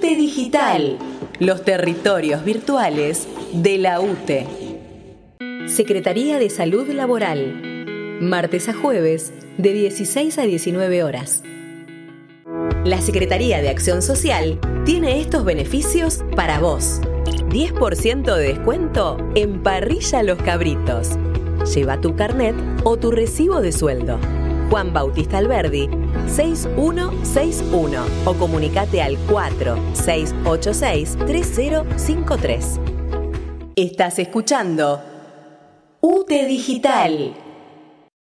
UTE Digital, los territorios virtuales de la UTE. Secretaría de Salud Laboral, martes a jueves de 16 a 19 horas. La Secretaría de Acción Social tiene estos beneficios para vos. 10% de descuento en Parrilla Los Cabritos. Lleva tu carnet o tu recibo de sueldo. Juan Bautista Alberdi, 6161 o comunicate al 4686-3053. Estás escuchando UTE Digital.